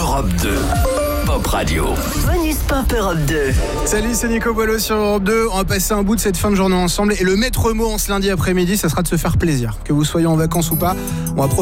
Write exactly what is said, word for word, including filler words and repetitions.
Europe deux. Pop Radio. Bonus Pop Europe deux. Salut, c'est Nico Boileau sur Europe deux. On va passer un bout de cette fin de journée ensemble. Et le maître mot en ce lundi après-midi, ça sera de se faire plaisir. Que vous soyez en vacances ou pas, on va